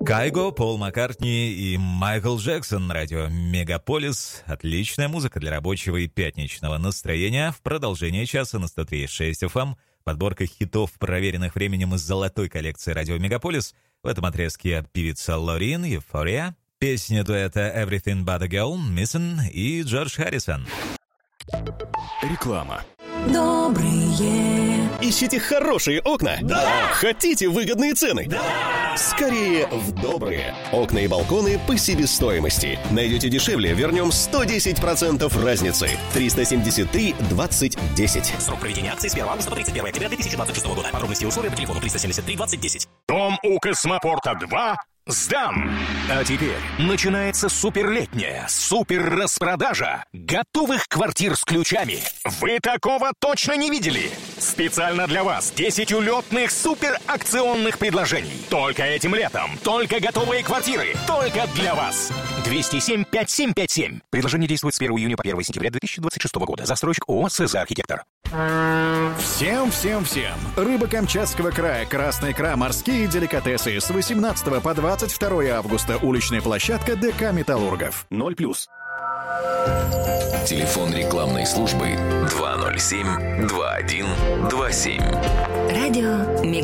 Кайго, Пол Маккартни и Майкл Джексон. Радио Мегаполис. Отличная музыка для рабочего и пятничного настроения. В продолжение часа на 103.6 FM. Подборка хитов, проверенных временем из золотой коллекции Радио Мегаполис. В этом отрезке певица Лорин, «Euphoria». Песня дуэта «Everything But a Girl», «Missing» и Джордж Харрисон. Реклама. Добрые. Ищите хорошие окна? Да! Хотите выгодные цены? Да! Скорее в добрые. Окна и балконы по себестоимости. Найдете дешевле, вернем 110% разницы. 373-20-10. Срок проведения акции с 1 августа по 31 октября 2026 года. Подробности и условия по телефону 373-20-10. Дом у Космопорта 2 сдан. А теперь начинается суперлетняя суперраспродажа готовых квартир с ключами. Вы такого точно не видели? Специально для вас 10 улетных суперакционных предложений. Только этим летом. Только готовые квартиры. Только для вас. 207-5757. Предложение действует с 1 июня по 1 сентября 2026 года. Застройщик ООО «СЗ Архитектор». Всем. Рыба Камчатского края, красная икра, морские деликатесы. С 18 по 22 августа. Уличная площадка ДК «Металлургов». 0+. Телефон рекламной службы 207-2127. Радио Мегаполис.